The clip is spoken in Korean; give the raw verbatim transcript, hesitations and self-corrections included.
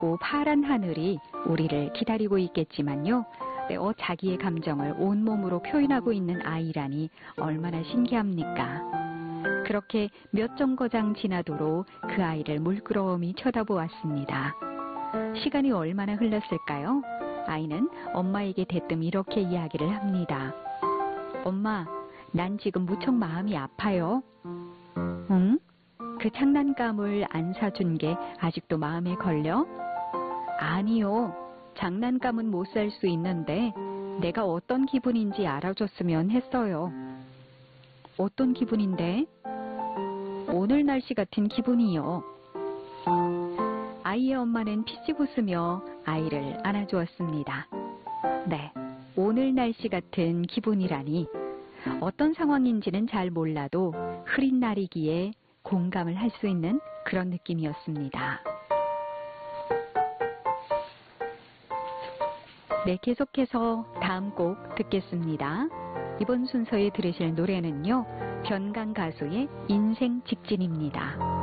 맑고 파란 하늘이 우리를 기다리고 있겠지만요. 네, 어, 자기의 감정을 온몸으로 표현하고 있는 아이라니 얼마나 신기합니까? 그렇게 몇 정거장 지나도록 그 아이를 물끄러미 쳐다보았습니다. 시간이 얼마나 흘렀을까요? 아이는 엄마에게 대뜸 이렇게 이야기를 합니다. 엄마, 난 지금 무척 마음이 아파요. 응? 그 장난감을 안 사준 게 아직도 마음에 걸려? 아니요. 장난감은 못 살 수 있는데 내가 어떤 기분인지 알아줬으면 했어요. 어떤 기분인데? 오늘 날씨 같은 기분이요. 아이의 엄마는 피식 웃으며 아이를 안아주었습니다. 네, 오늘 날씨 같은 기분이라니 어떤 상황인지는 잘 몰라도 흐린 날이기에 공감을 할 수 있는 그런 느낌이었습니다. 네, 계속해서 다음 곡 듣겠습니다. 이번 순서에 들으실 노래는요, 변강 가수의 인생 직진입니다.